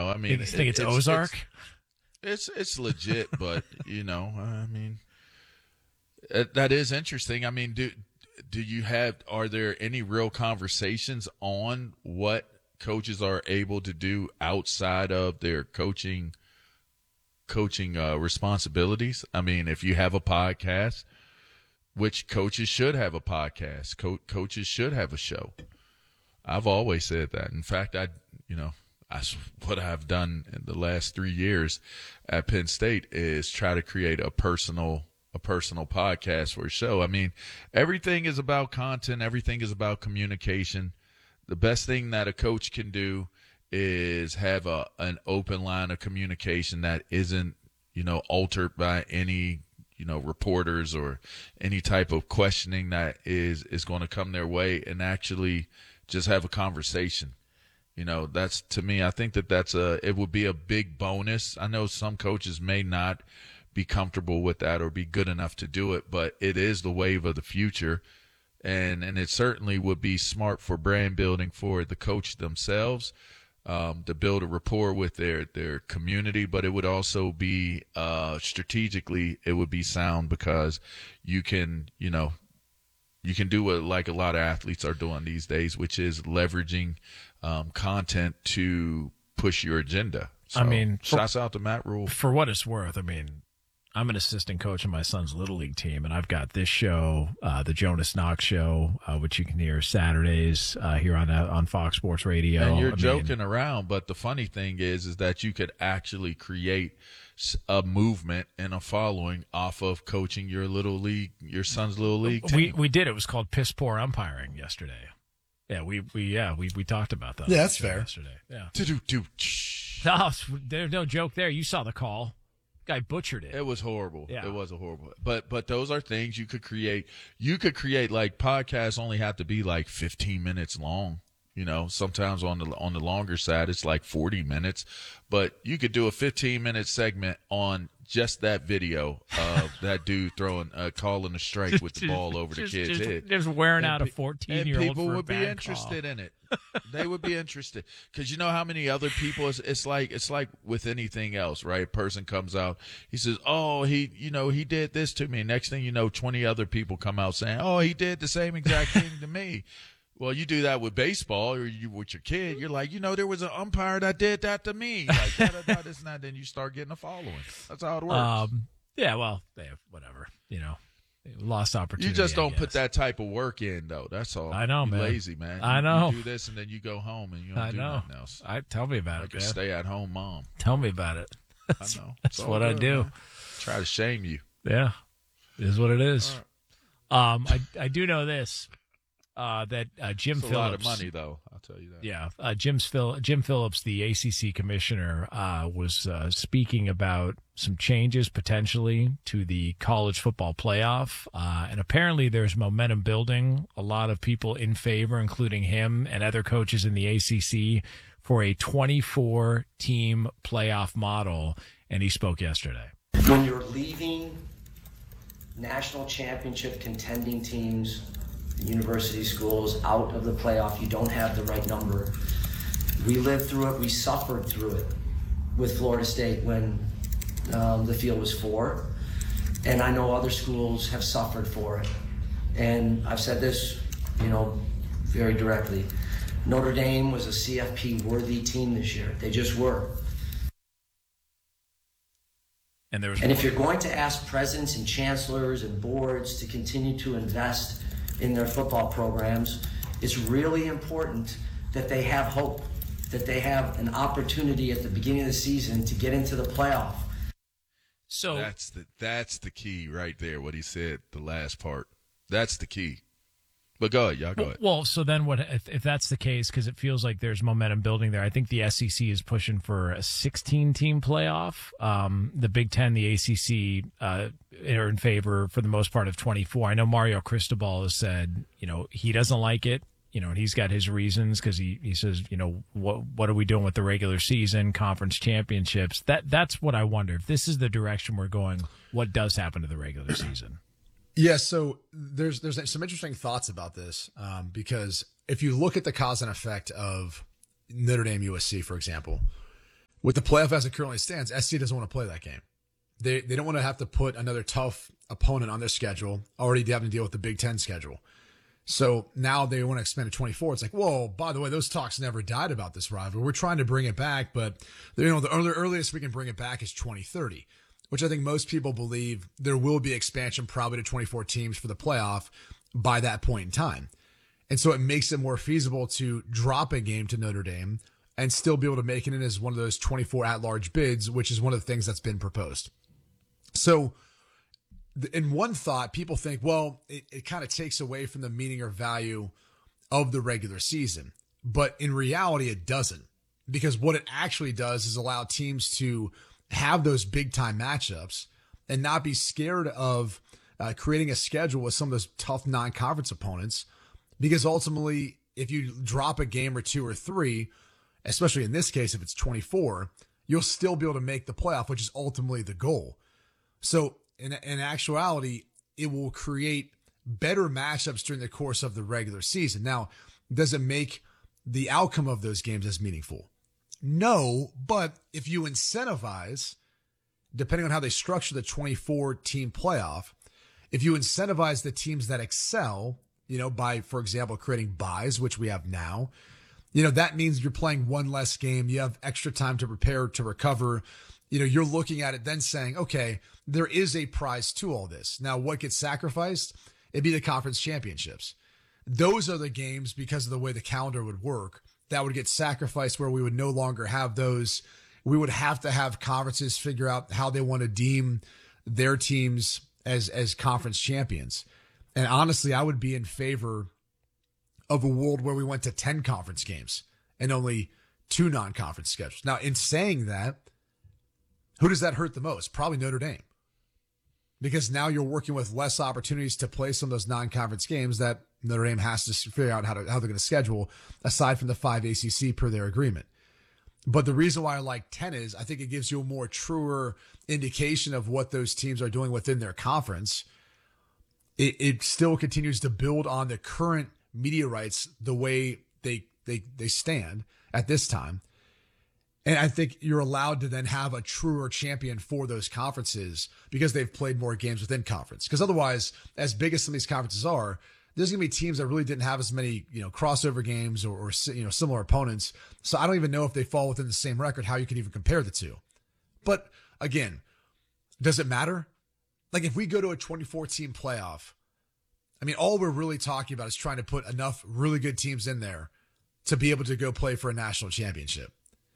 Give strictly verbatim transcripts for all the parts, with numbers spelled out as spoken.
know, I mean, you think it, it's, it's Ozark? It's, it's it's legit, but you know, I mean, it, that is interesting. I mean, do do you have? Are there any real conversations on what coaches are able to do outside of their coaching coaching uh, responsibilities? I mean, if you have a podcast, which coaches should have a podcast, Co- coaches should have a show. I've always said that. In fact, I, you know, that's what I've done in the last three years at Penn State is try to create a personal, a personal podcast for a show. I mean, everything is about content. Everything is about communication. The best thing that a coach can do is have a, an open line of communication that isn't, you know, altered by any, you know, reporters or any type of questioning that is, is going to come their way, and actually just have a conversation. You know, that's, to me, I think that that's a, it would be a big bonus. I know some coaches may not be comfortable with that or be good enough to do it, but it is the wave of the future. And, and it certainly would be smart for brand building for the coach themselves, um, to build a rapport with their, their community. But it would also be, uh, strategically, it would be sound because you can, you know, you can do what like a lot of athletes are doing these days, which is leveraging um, content to push your agenda. So, I mean, for, shouts out to Matt Rule. For what it's worth, I mean, I'm an assistant coach on my son's Little League team, and I've got this show, uh, the Jonas Knox Show, uh, which you can hear Saturdays uh, here on uh, on Fox Sports Radio. And you're I joking mean, around, but the funny thing is, is that you could actually create a movement and a following off of coaching your little league, your son's little league team. We we did. It was called Piss Poor Umpiring yesterday. Yeah, we we yeah we we talked about that. Yeah, that's fair. Yesterday, yeah. Do-do-do. No, there's no joke there. You saw the call. Guy butchered it. It was horrible. Yeah. It was a horrible. But but those are things you could create. You could create, like, podcasts only have to be like fifteen minutes long. You know, sometimes on the on the longer side it's like forty minutes, but you could do a fifteen minute segment on just that video of that dude throwing, uh, calling a strike with the ball over just, the kid's just, head. Just wearing and out a pe- fourteen year old. And people for a would be bad interested call. in it. They would be interested because you know how many other people. It's, it's like it's like with anything else, right? A person comes out, he says, "Oh, he, you know, he did this to me." Next thing you know, twenty other people come out saying, "Oh, he did the same exact thing to me." Well, you do that with baseball or you with your kid. You're like, you know, there was an umpire that did that to me. Like, da, da, da, this and that. Then you start getting a following. That's how it works. Um, yeah, well, yeah, whatever. You know, lost opportunity. You just don't I put guess. that type of work in, though. That's all. I know, you man. lazy, man. I You- know. You do this and then you go home and you don't I do know. nothing else. I tell me about Like it, a man. stay-at-home mom. Tell me about it. I know. That's It's all what I good, do. man. Try to shame you. Yeah, it is what it is. Um, I I do know this. Uh, that uh, Jim It's a Phillips. lot of money, though. I'll tell you that. Yeah, uh, Jim's Phil, Jim Phillips, the A C C commissioner, uh, was uh, speaking about some changes potentially to the college football playoff, uh, and apparently there's momentum building. A lot of people in favor, including him and other coaches in the A C C, for a twenty-four team playoff model. And he spoke yesterday. When you're leaving national championship contending teams, university schools out of the playoff, you don't have the right number. We lived through it. We suffered through it with Florida State when um, the field was four. And I know other schools have suffered for it. And I've said this, you know, very directly. Notre Dame was a C F P-worthy team this year. They just were. And there was And more. if you're going to ask presidents and chancellors and boards to continue to invest in their football programs, it's really important that they have hope, that they have an opportunity at the beginning of the season to get into the playoff. So That's the that's the key right there. What he said, the last part. That's the key. But go ahead, y'all. Go ahead. Well, so then what if, if that's the case, because it feels like there's momentum building there. I think the S E C is pushing for a sixteen team playoff. Um, the Big Ten, the A C C uh, are in favor for the most part of twenty-four. I know Mario Cristobal has said, you know, he doesn't like it. You know, and he's got his reasons because he, he says, you know, what what are we doing with the regular season, conference championships? That that's what I wonder. If this is the direction we're going, what does happen to the regular season? Yeah, so there's there's some interesting thoughts about this um, because if you look at the cause and effect of Notre Dame U S C, for example, With the playoff as it currently stands, S C doesn't want to play that game. They they don't want to have to put another tough opponent on their schedule, already having to deal with the Big Ten schedule. So now they want to expand to twenty-four. It's like, whoa, by the way, those talks never died about this rivalry. We're trying to bring it back, but you know, the early, earliest we can bring it back is twenty thirty, which I think most people believe there will be expansion probably to twenty-four teams for the playoff by that point in time. And so it makes it more feasible to drop a game to Notre Dame and still be able to make it in as one of those twenty-four at-large bids, which is one of the things that's been proposed. So in one thought, people think, well, it, it kind of takes away from the meaning or value of the regular season. But in reality, it doesn't. Because what it actually does is allow teams to have those big-time matchups and not be scared of uh, creating a schedule with some of those tough non-conference opponents. Because ultimately, if you drop a game or two or three, especially in this case, if it's twenty-four, you'll still be able to make the playoff, which is ultimately the goal. So in, in actuality, it will create better matchups during the course of the regular season. Now, does it make the outcome of those games as meaningful? No, but if you incentivize, depending on how they structure the twenty-four team playoff, if you incentivize the teams that excel, you know, by, for example, creating buys, which we have now, you know, that means you're playing one less game. You have extra time to prepare, to recover. You know, you're looking at it then saying, okay, there is a prize to all this. Now, what gets sacrificed? It'd be the conference championships. Those are the games, because of the way the calendar would work, that would get sacrificed, where we would no longer have those. We would have to have conferences figure out how they want to deem their teams as, as conference champions. And honestly, I would be in favor of a world where we went to ten conference games and only two non-conference schedules. Now, in saying that, who does that hurt the most? Probably Notre Dame. Because now you're working with less opportunities to play some of those non-conference games that Notre Dame has to figure out how to how they're going to schedule, aside from the five A C C per their agreement. But the reason why I like ten is I think it gives you a more truer indication of what those teams are doing within their conference. It, it still continues to build on the current media rights the way they they they stand at this time. And I think you're allowed to then have a truer champion for those conferences because they've played more games within conference. Because otherwise, as big as some of these conferences are, there's going to be teams that really didn't have as many, you know, crossover games or, or, you know, similar opponents. So I don't even know if they fall within the same record, how you can even compare the two. But again, does it matter? Like if we go to a twenty-four team playoff, I mean, all we're really talking about is trying to put enough really good teams in there to be able to go play for a national championship.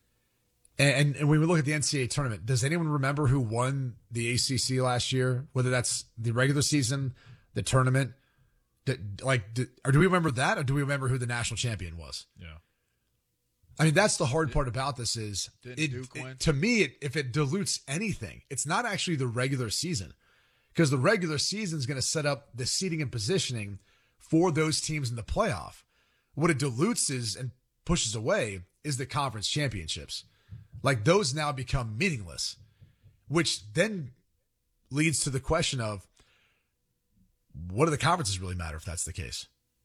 And, and when we look at the N C double A tournament, does anyone remember who won the A C C last year? Whether that's the regular season, the tournament, did, like, did, or do we remember that, or do we remember who the national champion was? Yeah. I mean, that's the hard part about this is, Didn't it, Duke win? it, to me, it, if it dilutes anything, it's not actually the regular season, because the regular season is going to set up the seeding and positioning for those teams in the playoff. What it dilutes is and pushes away is the conference championships. Like those now become meaningless, which then leads to the question of what do the conferences really matter if that's the case?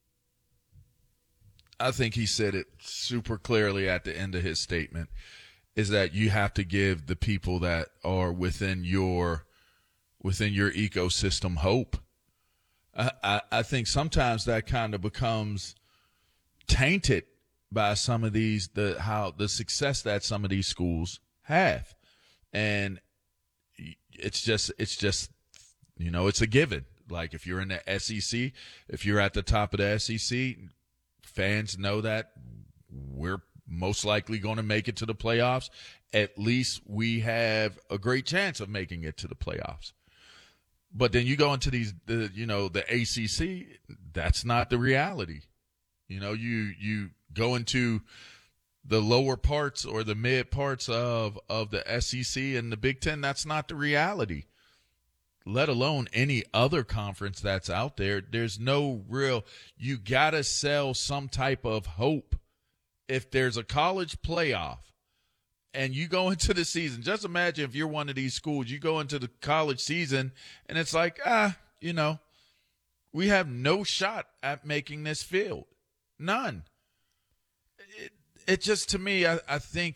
I think he said it super clearly at the end of his statement, is that you have to give the people that are within your within your ecosystem hope. I, I, I think sometimes that kind of becomes tainted by some of these, the how the success that some of these schools have. And it's just it's just you know, it's a given. Like if you're in the S E C, if you're at the top of the S E C, fans know that we're most likely going to make it to the playoffs. At least we have a great chance of making it to the playoffs. But then you go into these, the, you know, the A C C, that's not the reality. You know, you you go into the lower parts or the mid parts of, of the S E C and the Big Ten, that's not the reality. Let alone any other conference that's out there. There's no real, you got to sell some type of hope. If there's a college playoff and you go into the season, just imagine if you're one of these schools, you go into the college season and it's like, ah, you know, we have no shot at making this field. None. It, it just, to me, I, I think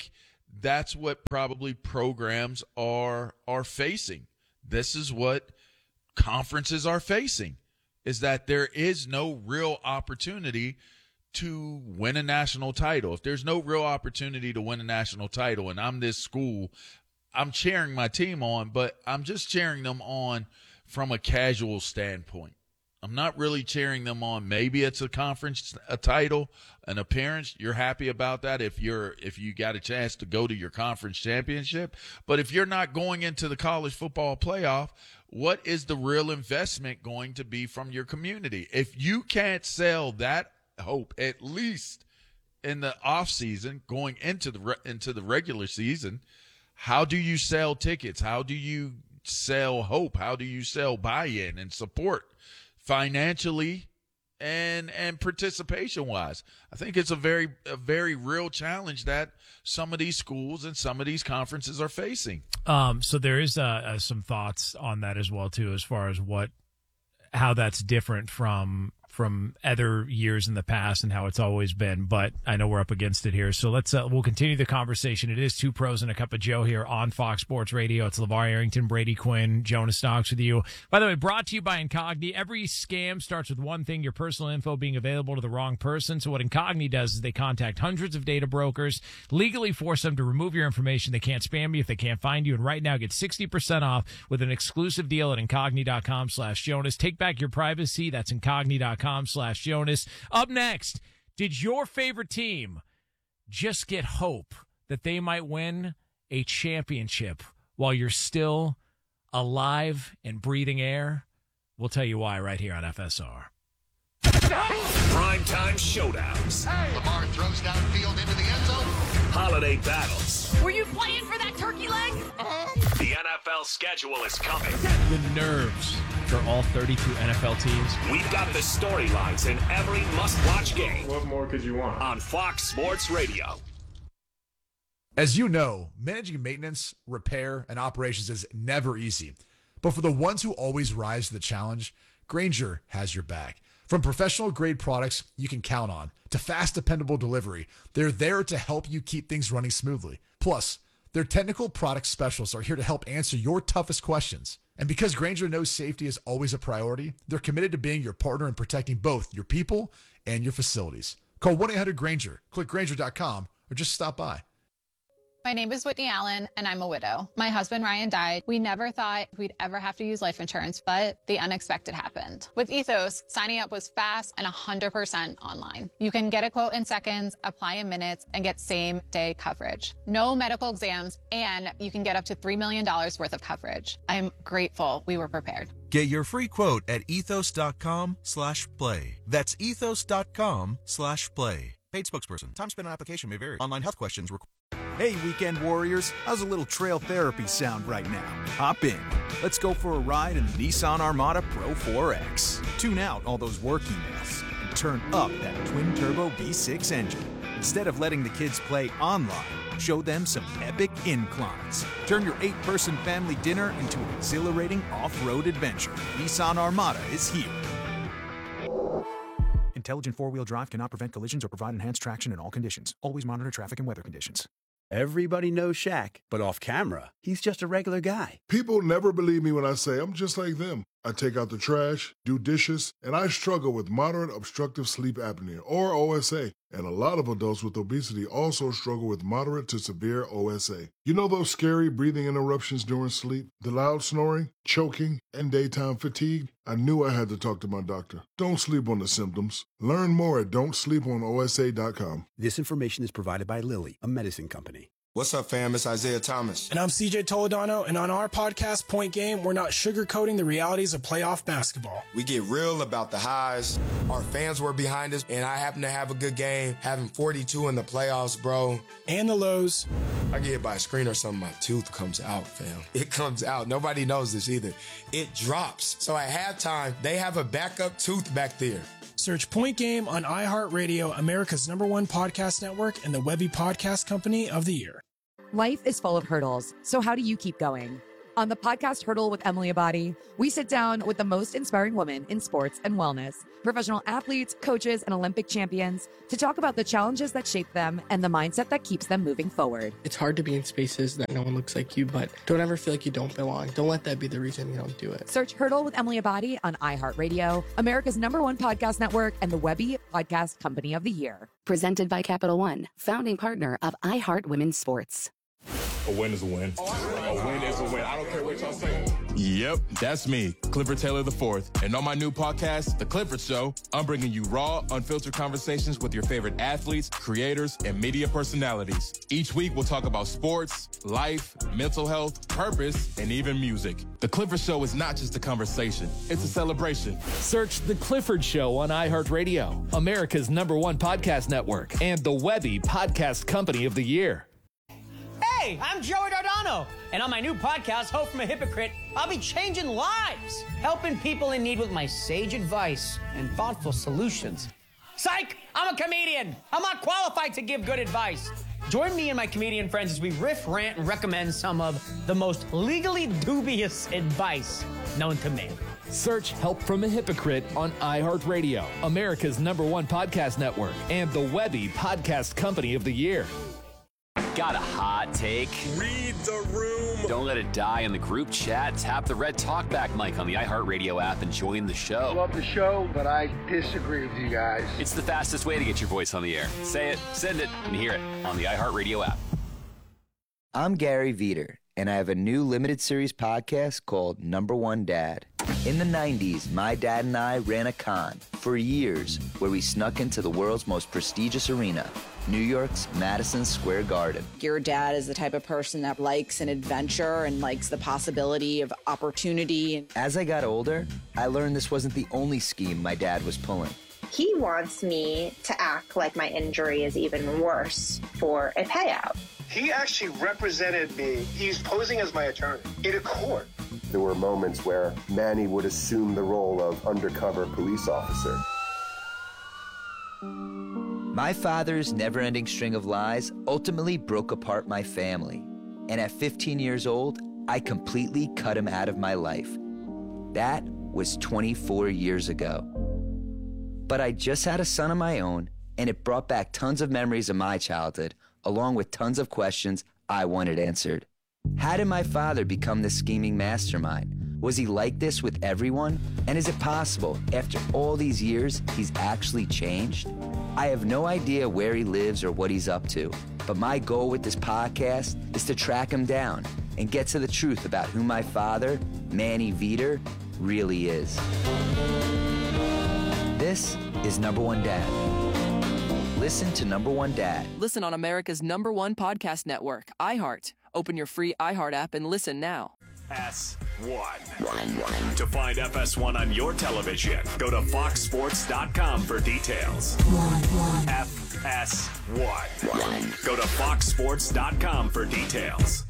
that's what probably programs are are facing. This is what conferences are facing, is that there is no real opportunity to win a national title. If there's no real opportunity to win a national title and I'm this school, I'm cheering my team on, but I'm just cheering them on from a casual standpoint. I'm not really cheering them on. Maybe it's a conference, a title, an appearance. You're happy about that if you're if you got a chance to go to your conference championship. But if you're not going into the college football playoff, what is the real investment going to be from your community? If you can't sell that hope, at least in the off season, going into the re- into the regular season, how do you sell tickets? How do you sell hope? How do you sell buy-in and support financially and and participation wise? I think it's a very a very real challenge that some of these schools and some of these conferences are facing. Um, so there is uh, uh, some thoughts on that as well too, as far as what how that's different from from other years in the past and how it's always been, but I know we're up against it here. So let's, uh, we'll continue the conversation. It is Two Pros and a Cup of Joe here on Fox Sports Radio. It's LeVar Arrington, Brady Quinn, Jonas Knox with you. By the way, brought to you by Incogni. Every scam starts with one thing, your personal info being available to the wrong person. So what Incogni does is they contact hundreds of data brokers, legally force them to remove your information. They can't spam you if they can't find you. And right now, get sixty percent off with an exclusive deal at Incogni.com slash Jonas. Take back your privacy. That's Incogni.com slash Jonas. Up next, did your favorite team just get hope that they might win a championship while you're still alive and breathing air? We'll tell you why right here on F S R. Primetime showdowns. Hey. Lamar throws downfield into the end zone. Holiday battles. Were you playing for that turkey leg? Uh-huh. The N F L schedule is coming. The nerves for all thirty-two N F L teams. We've got the storylines in every must-watch game. What more could you want? On Fox Sports Radio. As you know, managing maintenance, repair, and operations is never easy. But for the ones who always rise to the challenge, Grainger has your back. From professional-grade products you can count on to fast, dependable delivery, they're there to help you keep things running smoothly. Plus, their technical product specialists are here to help answer your toughest questions. And because Grainger knows safety is always a priority, they're committed to being your partner in protecting both your people and your facilities. Call one eight hundred Grainger, click Grainger dot com, or just stop by. My name is Whitney Allen, and I'm a widow. My husband, Ryan, died. We never thought we'd ever have to use life insurance, but the unexpected happened. With Ethos, signing up was fast and one hundred percent online. You can get a quote in seconds, apply in minutes, and get same-day coverage. No medical exams, and you can get up to three million dollars worth of coverage. I'm grateful we were prepared. Get your free quote at ethos.com slash play. That's ethos.com slash play. Paid spokesperson. Time spent on application may vary. Online health questions require. Hey, weekend warriors, how's a little trail therapy sound right now? Hop in. Let's go for a ride in the Nissan Armada Pro four X. Tune out all those work emails and turn up that twin-turbo V six engine. Instead of letting the kids play online, show them some epic inclines. Turn your eight-person family dinner into an exhilarating off-road adventure. Nissan Armada is here. Intelligent four-wheel drive cannot prevent collisions or provide enhanced traction in all conditions. Always monitor traffic and weather conditions. Everybody knows Shaq, but off camera, he's just a regular guy. People never believe me when I say I'm just like them. I take out the trash, do dishes, and I struggle with moderate obstructive sleep apnea, or O S A. And a lot of adults with obesity also struggle with moderate to severe O S A. You know those scary breathing interruptions during sleep? The loud snoring, choking, and daytime fatigue? I knew I had to talk to my doctor. Don't sleep on the symptoms. Learn more at don't sleep on O S A dot com. This information is provided by Lilly, a medicine company. What's up, fam? It's Isaiah Thomas. And I'm C J Toledano, and on our podcast, Point Game, we're not sugarcoating the realities of playoff basketball. We get real about the highs. Our fans were behind us, and I happen to have a good game, having forty-two in the playoffs, bro. And the lows. I get hit by a screen or something, my tooth comes out, fam. It comes out. Nobody knows this either. It drops. So at halftime, they have a backup tooth back there. Search Point Game on iHeartRadio, America's number one podcast network, and the Webby Podcast Company of the Year. Life is full of hurdles, so how do you keep going? On the podcast Hurdle with Emily Abadi, we sit down with the most inspiring women in sports and wellness, professional athletes, coaches, and Olympic champions to talk about the challenges that shape them and the mindset that keeps them moving forward. It's hard to be in spaces that no one looks like you, but don't ever feel like you don't belong. Don't let that be the reason you don't do it. Search Hurdle with Emily Abadi on iHeartRadio, America's number one podcast network, and the Webby Podcast Company of the Year. Presented by Capital One, founding partner of iHeart Women's Sports. A win is a win. A win is a win. I don't care what y'all say. Yep, that's me, Clifford Taylor the fourth. And on my new podcast, The Clifford Show, I'm bringing you raw, unfiltered conversations with your favorite athletes, creators, and media personalities. Each week, we'll talk about sports, life, mental health, purpose, and even music. The Clifford Show is not just a conversation, it's a celebration. Search The Clifford Show on iHeartRadio, America's number one podcast network, and the Webby Podcast Company of the Year. Hey, I'm Joey Dardano, and on my new podcast, Hope from a Hypocrite, I'll be changing lives, helping people in need with my sage advice and thoughtful solutions. Psych! I'm a comedian. I'm not qualified to give good advice. Join me and my comedian friends as we riff, rant, and recommend some of the most legally dubious advice known to man. Search Help from a Hypocrite on iHeartRadio, America's number one podcast network, and the Webby Podcast Company of the Year. Got a hot take? Read the room. Don't let it die in the group chat. Tap the red talkback mic on the iHeartRadio app and join the show. Love the show, but I disagree with you guys. It's the fastest way to get your voice on the air. Say it, send it, and hear it on the iHeartRadio app. I'm Gary Veter, and I have a new limited series podcast called Number One Dad. In the nineties, my dad and I ran a con for years where we snuck into the world's most prestigious arena, New York's Madison Square Garden. Your dad is the type of person that likes an adventure and likes the possibility of opportunity. As I got older, I learned this wasn't the only scheme my dad was pulling. He wants me to act like my injury is even worse for a payout. He actually represented me. He's posing as my attorney in a court. There were moments where Manny would assume the role of undercover police officer. My father's never-ending string of lies ultimately broke apart my family. And at fifteen years old, I completely cut him out of my life. That was twenty-four years ago. But I just had a son of my own, and it brought back tons of memories of my childhood, along with tons of questions I wanted answered. How did my father become this scheming mastermind? Was he like this with everyone? And is it possible, after all these years, he's actually changed? I have no idea where he lives or what he's up to, but my goal with this podcast is to track him down and get to the truth about who my father, Manny Veter, really is. This is Number One Dad. Listen to Number One Dad. Listen on America's number one podcast network, iHeart. Open your free iHeart app and listen now. S one. To find F S one on your television, go to fox sports dot com for details. F S one. Go to fox sports dot com for details.